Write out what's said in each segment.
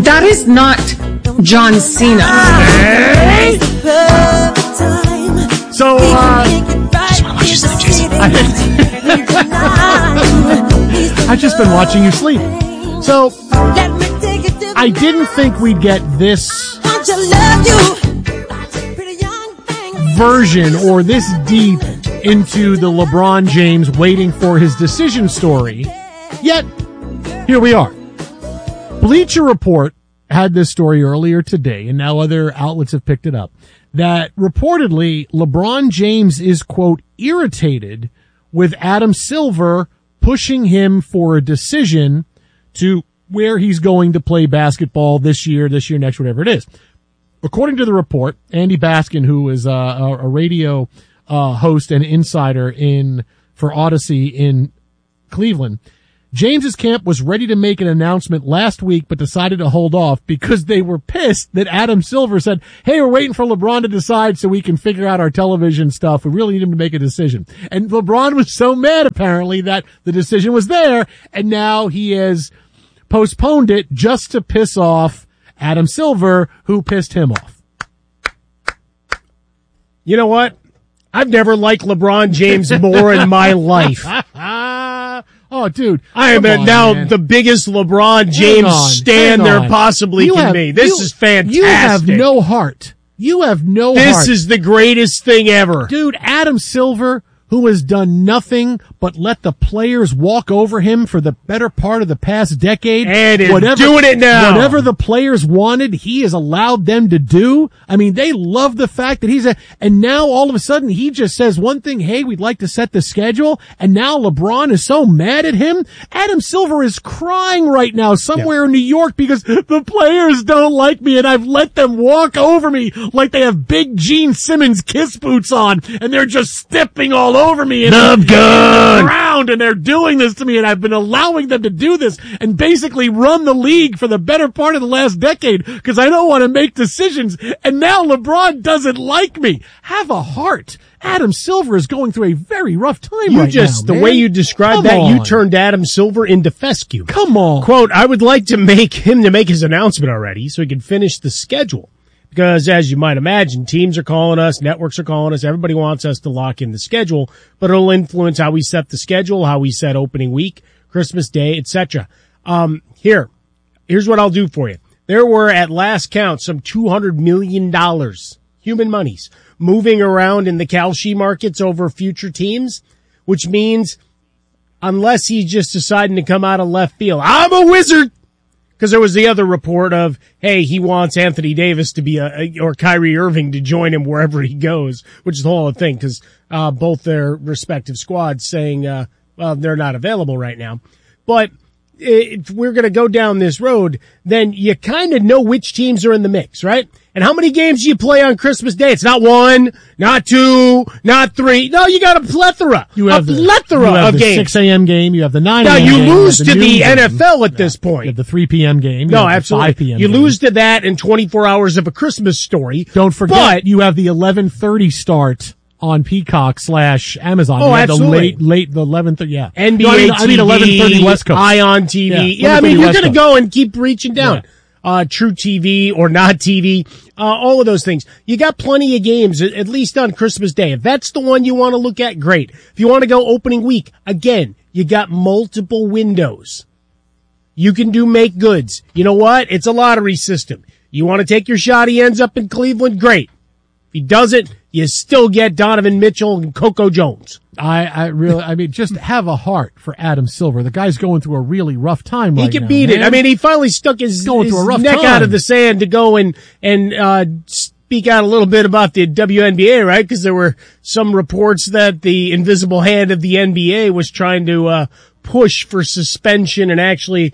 That is not John Cena. Hey. So, I've just been watching you sleep. So, I didn't think we'd get this version or this deep into the LeBron James waiting for his decision story. Yet, here we are. Bleacher Report had this story earlier today, and now other outlets have picked it up, that reportedly LeBron James is, quote, irritated with Adam Silver pushing him for a decision to where he's going to play basketball this year, next, whatever it is. According to the report, Andy Baskin, who is a radio host and insider for Odyssey in Cleveland, James's camp was ready to make an announcement last week, but decided to hold off because they were pissed that Adam Silver said, hey, we're waiting for LeBron to decide so we can figure out our television stuff. We really need him to make a decision. And LeBron was so mad, apparently, that the decision was there, and now he has postponed it just to piss off Adam Silver, who pissed him off. You know what? I've never liked LeBron James more in my life. Oh, dude. I am now the biggest LeBron James stan there possibly can be. This is fantastic. You have no heart. You have no heart. This is the greatest thing ever. Dude, Adam Silver, who has done nothing but let the players walk over him for the better part of the past decade. And is doing it now. Whatever the players wanted, he has allowed them to do. I mean, they love the fact that and now all of a sudden he just says one thing, hey, we'd like to set the schedule, and now LeBron is so mad at him. Adam Silver is crying right now somewhere in New York because the players don't like me and I've let them walk over me like they have big Gene Simmons kiss boots on and they're just stepping all over me and around, and they're doing this to me, and I've been allowing them to do this and basically run the league for the better part of the last decade because I don't want to make decisions, and now LeBron doesn't like me. Have a heart. Adam Silver is going through a very rough time right now, the way you described you turned Adam Silver into fescue. Come on. Quote, I would like to make his announcement already so he can finish the schedule. Because as you might imagine, teams are calling us, networks are calling us, everybody wants us to lock in the schedule, but it'll influence how we set the schedule, how we set opening week, Christmas Day, etc. Here's what I'll do for you. There were, at last count, some $200 million, human monies, moving around in the Kalshi markets over future teams, which means unless he's just deciding to come out of left field, I'm a wizard! Because there was the other report of, hey, he wants Anthony Davis to be or Kyrie Irving to join him wherever he goes, which is the whole thing, because both their respective squads saying, they're not available right now. But if we're going to go down this road, then you kind of know which teams are in the mix, right? And how many games do you play on Christmas Day? It's not 1, not 2, not 3. No, you got a plethora. You have of games. 6 a.m. game. You have the 9 a.m. game. Now, you lose to the NFL at this point. You have the 3 p.m. game. No, absolutely. 5 p.m. You lose to that in 24 hours of a Christmas story. Don't forget, you have the 11:30 start on Peacock / Amazon. Oh, absolutely. The 11:30, yeah. NBA I mean 11:30 West Coast. Ion TV. Yeah, I mean, you're going to go and keep reaching down. Yeah. True TV or not TV, all of those things. You got plenty of games, at least on Christmas Day. If that's the one you want to look at, great. If you want to go opening week, again, you got multiple windows. You can do make goods. You know what? It's a lottery system. You want to take your shot, he ends up in Cleveland, great. If he doesn't, you still get Donovan Mitchell and Coco Jones. I mean, just have a heart for Adam Silver. The guy's going through a really rough time right now. He can beat it. I mean, he finally stuck his neck out of the sand to go and speak out a little bit about the WNBA, right? Because there were some reports that the invisible hand of the NBA was trying to push for suspension and actually,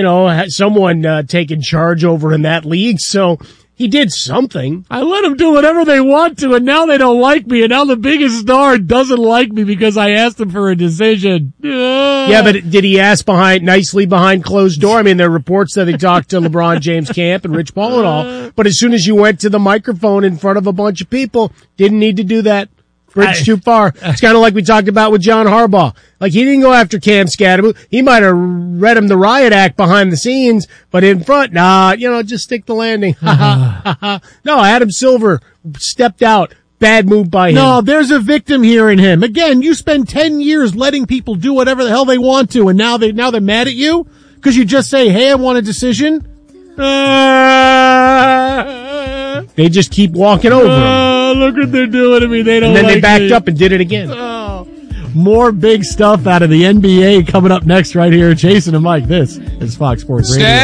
someone taking charge over in that league. So he did something. I let them do whatever they want to, and now they don't like me, and now the biggest star doesn't like me because I asked him for a decision. Yeah, but did he ask nicely behind closed door? I mean, there are reports that he talked to LeBron James Camp and Rich Paul and all, but as soon as you went to the microphone in front of a bunch of people, didn't need to do that. bridge too far. It's kind of like we talked about with John Harbaugh. Like, he didn't go after Cam Scadaboo. He might have read him the riot act behind the scenes, but in front, just stick the landing. No, Adam Silver stepped out. Bad move by him. No, there's a victim here in him. Again, you spend 10 years letting people do whatever the hell they want to, and now they're mad at you because you just say, hey, I want a decision. They just keep walking over him. Look what they're doing to me. They don't. And then like they backed me. up and did it again. More big stuff out of the NBA coming up next right here. Jason and Mike, this is Fox Sports Radio.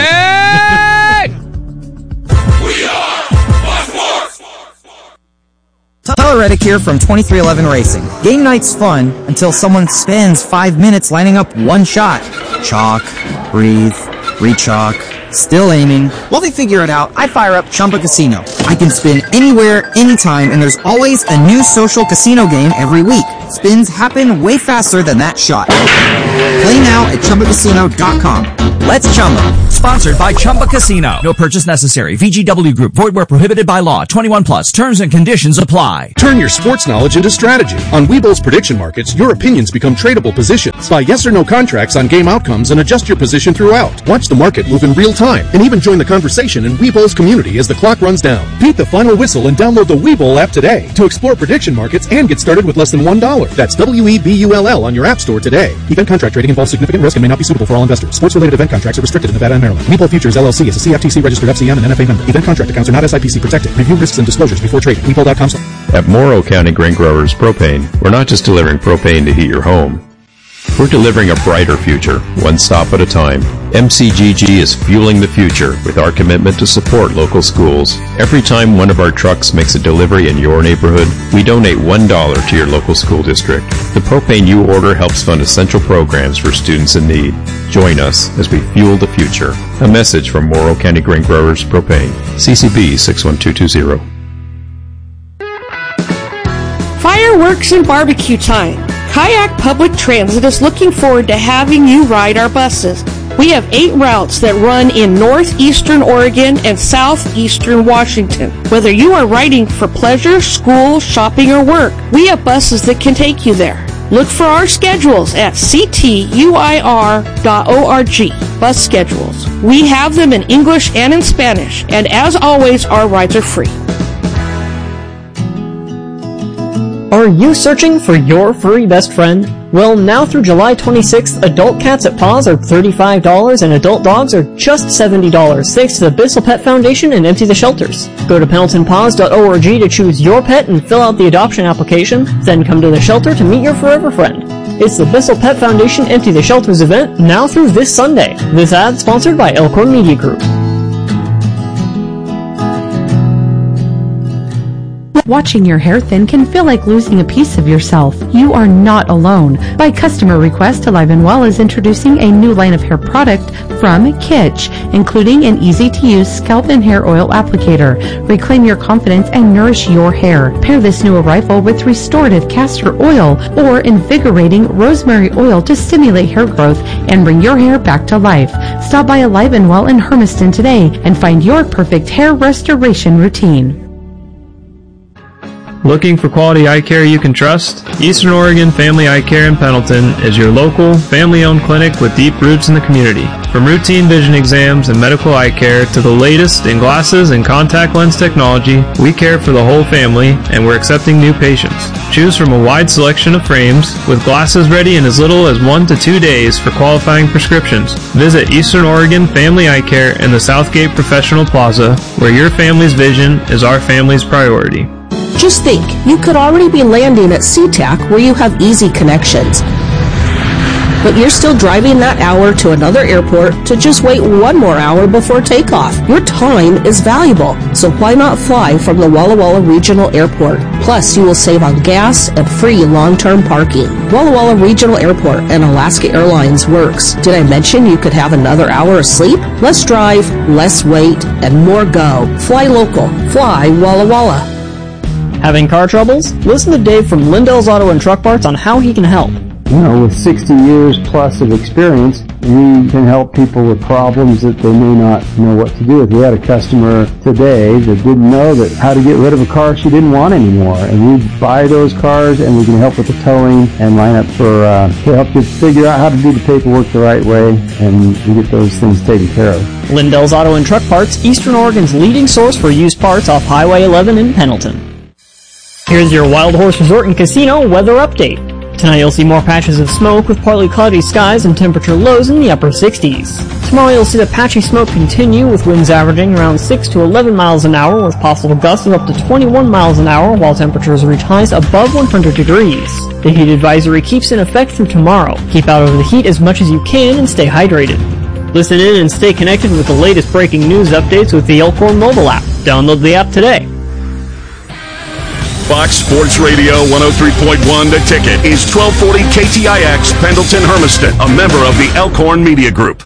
We are Fox Sports. Tyler Reddick here from 2311 Racing. Game night's fun until someone spends 5 minutes lining up one shot. Chalk, breathe, re-chalk, still aiming. While they figure it out, I fire up Chumba Casino. I can spin anywhere, anytime, and there's always a new social casino game every week. Spins happen way faster than that shot. Play now at ChumbaCasino.com. Let's Chumba. Sponsored by Chumba Casino. No purchase necessary. VGW Group. Void where prohibited by law. 21 plus. Terms and conditions apply. Turn your sports knowledge into strategy. On Webull's prediction markets, your opinions become tradable positions. Buy yes or no contracts on game outcomes and adjust your position throughout. Watch the market move in real time and even join the conversation in Webull's community as the clock runs down. Beat the final whistle and download the Webull app today to explore prediction markets and get started with less than $1. That's WEBULL on your app store today. Event contract trading involves significant risk and may not be suitable for all investors. Sports-related event contracts are restricted in Nevada and Maryland. Webull Futures LLC is a CFTC registered FCM and NFA member. Event contract accounts are not SIPC protected. Review risks and disclosures before trading. Webull.com. At Morrow County Grain Growers Propane, we're not just delivering propane to heat your home. We're delivering a brighter future, one stop at a time. MCGG is fueling the future with our commitment to support local schools. Every time one of our trucks makes a delivery in your neighborhood, we donate $1 to your local school district. The propane you order helps fund essential programs for students in need. Join us as we fuel the future. A message from Morrow County Grain Growers Propane. CCB 61220. Fireworks and barbecue time. Kayak Public Transit is looking forward to having you ride our buses. We have 8 routes that run in northeastern Oregon and southeastern Washington. Whether you are riding for pleasure, school, shopping, or work, we have buses that can take you there. Look for our schedules at ctuir.org. Bus schedules. We have them in English and in Spanish, and as always, our rides are free. Are you searching for your furry best friend? Well, now through July 26th, adult cats at Paws are $35 and adult dogs are just $70, thanks to the Bissell Pet Foundation and Empty the Shelters. Go to PendletonPaws.org to choose your pet and fill out the adoption application, then come to the shelter to meet your forever friend. It's the Bissell Pet Foundation Empty the Shelters event now through this Sunday. This ad sponsored by Elkhorn Media Group. Watching your hair thin can feel like losing a piece of yourself. You are not alone. By customer request, Alive & Well is introducing a new line of hair product from Kitsch, including an easy-to-use scalp and hair oil applicator. Reclaim your confidence and nourish your hair. Pair this new arrival with restorative castor oil or invigorating rosemary oil to stimulate hair growth and bring your hair back to life. Stop by Alive & Well in Hermiston today and find your perfect hair restoration routine. Looking for quality eye care you can trust? Eastern Oregon Family Eye Care in Pendleton is your local, family-owned clinic with deep roots in the community. From routine vision exams and medical eye care to the latest in glasses and contact lens technology, we care for the whole family and we're accepting new patients. Choose from a wide selection of frames with glasses ready in as little as 1 to 2 days for qualifying prescriptions. Visit Eastern Oregon Family Eye Care in the Southgate Professional Plaza, where your family's vision is our family's priority. Just think, you could already be landing at SeaTac where you have easy connections. But you're still driving that hour to another airport to just wait 1 more hour before takeoff. Your time is valuable, so why not fly from the Walla Walla Regional Airport? Plus, you will save on gas and free long-term parking. Walla Walla Regional Airport and Alaska Airlines works. Did I mention you could have another hour of sleep? Less drive, less wait, and more go. Fly local. Fly Walla Walla. Having car troubles? Listen to Dave from Lindell's Auto and Truck Parts on how he can help. with 60 years plus of experience, we can help people with problems that they may not know what to do with. We had a customer today that didn't know that how to get rid of a car she didn't want anymore, and we buy those cars and we can help with the towing and line up for to help you figure out how to do the paperwork the right way, and we get those things taken care of. Lindell's Auto and Truck Parts, Eastern Oregon's leading source for used parts off Highway 11 in Pendleton. Here's your Wild Horse Resort and Casino weather update. Tonight you'll see more patches of smoke with partly cloudy skies and temperature lows in the upper 60s. Tomorrow you'll see the patchy smoke continue with winds averaging around 6 to 11 miles an hour with possible gusts of up to 21 miles an hour while temperatures reach highs above 100 degrees. The heat advisory keeps in effect through tomorrow. Keep out of the heat as much as you can and stay hydrated. Listen in and stay connected with the latest breaking news updates with the Elkhorn mobile app. Download the app today. Fox Sports Radio 103.1 The Ticket is 1240 KTIX Pendleton Hermiston, a member of the Elkhorn Media Group.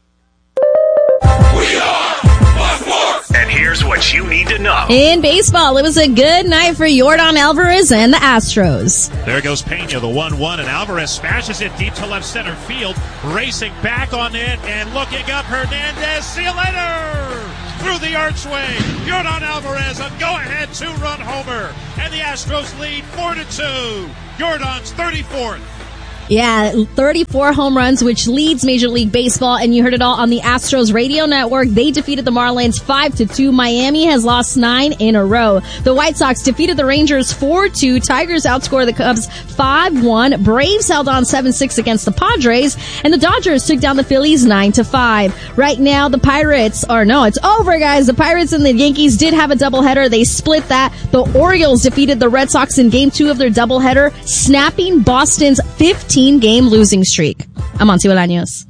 We are Fox Sports! And here's what you need to know. In baseball, it was a good night for Yordan Alvarez and the Astros. There goes Pena, the 1-1, and Alvarez smashes it deep to left center field, racing back on it and looking up. Hernandez, see you later! Through the archway, Yordan Alvarez, a go-ahead two-run homer, and the Astros lead 4-2. Yordan's 34th. Yeah, 34 home runs, which leads Major League Baseball, and you heard it all on the Astros radio network. They defeated the Marlins 5-2. Miami has lost 9 in a row. The White Sox defeated the Rangers 4-2. Tigers outscored the Cubs 5-1. Braves held on 7-6 against the Padres, and the Dodgers took down the Phillies 9-5. Right now, the Pirates, it's over, guys. The Pirates and the Yankees did have a doubleheader. They split that. The Orioles defeated the Red Sox in Game 2 of their doubleheader, snapping Boston's 15-game losing streak. I'm Monty Bolaños.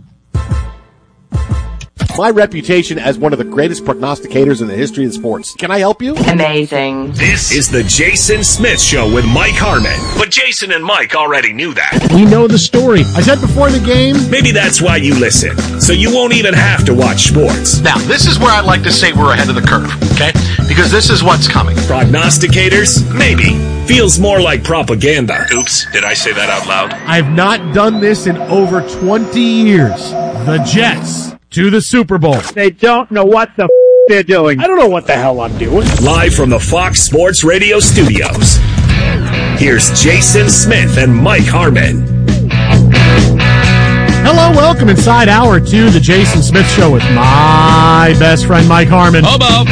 My reputation as one of the greatest prognosticators in the history of sports. Can I help you? Amazing. This is the Jason Smith Show with Mike Harmon. But Jason and Mike already knew that. We know the story. I said before the game. Maybe that's why you listen. So you won't even have to watch sports. Now, this is where I'd like to say we're ahead of the curve, okay? Because this is what's coming. Prognosticators? Maybe. Feels more like propaganda. Oops, did I say that out loud? I've not done this in over 20 years. The Jets to the Super Bowl. They don't know what the they're doing. I don't know what the hell I'm doing. Live from the Fox Sports Radio studios, here's Jason Smith and Mike Harmon. Hello, welcome inside Hour 2, the Jason Smith Show with my best friend Mike Harmon. Hello.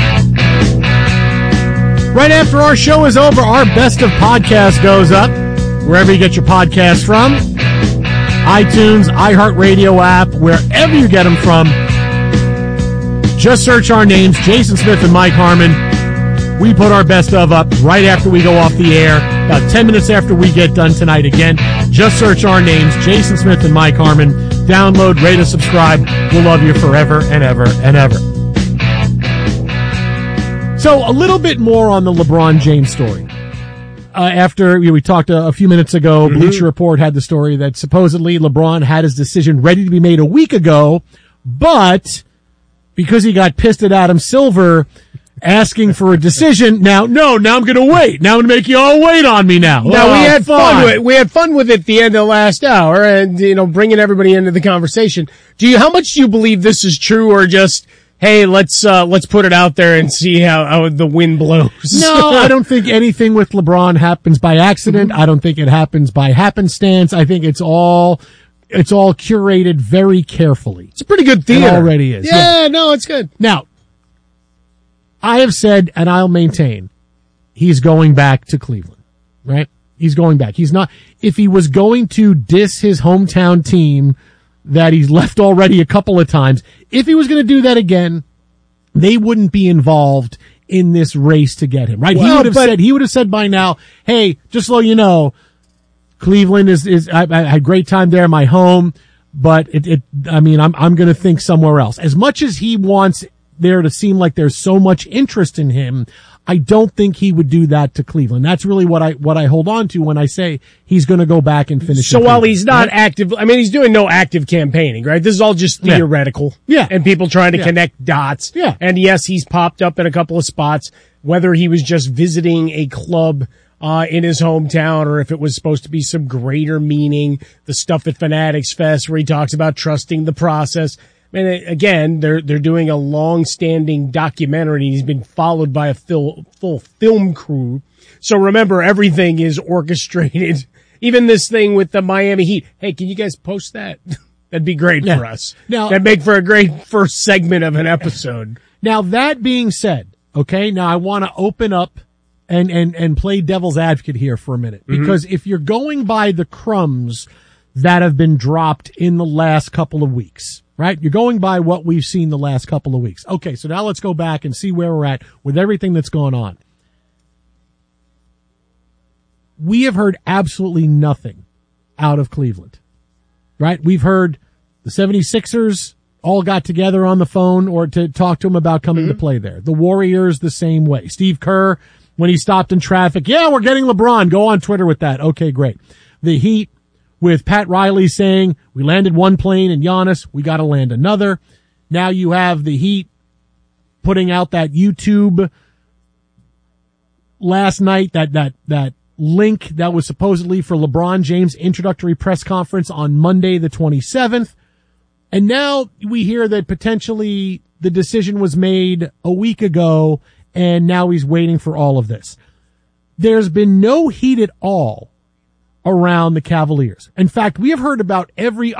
Right after our show is over, our best of podcast goes up, wherever you get your podcasts from. iTunes, iHeartRadio app, wherever you get them from. Just search our names, Jason Smith and Mike Harmon. We put our best of up right after we go off the air, about 10 minutes after we get done tonight again. Just search our names, Jason Smith and Mike Harmon. Download, rate, and subscribe. We'll love you forever and ever and ever. So a little bit more on the LeBron James story. After we talked a few minutes ago, Bleacher Report had the story that supposedly LeBron had his decision ready to be made a week ago, but because he got pissed at Adam Silver asking for a decision, now I'm going to wait. Now I'm going to make you all wait on me now. Now we had fun with it. We had fun with it at the end of the last hour and, bringing everybody into the conversation. How much do you believe this is true or just, hey, let's put it out there and see how the wind blows? No, I don't think anything with LeBron happens by accident. I don't think it happens by happenstance. I think it's all curated very carefully. It's a pretty good theater. It already is. Yeah, no, it's good. Now, I have said, and I'll maintain, he's going back to Cleveland, right? He's going back. He's not, if he was going to diss his hometown team that he's left already a couple of times, if he was going to do that again, they wouldn't be involved in this race to get him, right? Well, he would have said by now, hey, just so you know, Cleveland I had a great time there, my home, but I'm going to think somewhere else. As much as he wants there to seem like there's so much interest in him, I don't think he would do that to Cleveland. That's really what I hold on to when I say he's going to go back and finish. So while he's not active, he's doing no active campaigning, right? This is all just theoretical. Yeah. And people trying to connect dots. Yeah. And yes, he's popped up in a couple of spots, whether he was just visiting a club in his hometown, or if it was supposed to be some greater meaning, the stuff at Fanatics Fest where he talks about trusting the process. And again, they're doing a long-standing documentary. He's been followed by a full film crew. So remember, everything is orchestrated. Even this thing with the Miami Heat. Hey, can you guys post that? That'd be great for us. Now, that'd make for a great first segment of an episode. Now, that being said, okay, now I want to open up and play devil's advocate here for a minute. Because if you're going by the crumbs that have been dropped in the last couple of weeks, right? You're going by what we've seen the last couple of weeks. Okay, so now let's go back and see where we're at with everything that's gone on. We have heard absolutely nothing out of Cleveland, right? We've heard the 76ers all got together on the phone or to talk to him about coming to play there. The Warriors the same way. Steve Kerr, when he stopped in traffic, yeah, we're getting LeBron. Go on Twitter with that. Okay, great. The Heat with Pat Riley saying, we landed one plane in Giannis, we got to land another. Now you have the Heat putting out that YouTube last night, that link that was supposedly for LeBron James' introductory press conference on Monday the 27th. And now we hear that potentially the decision was made a week ago and now he's waiting for all of this. There's been no heat at all around the Cavaliers. In fact, we have heard about every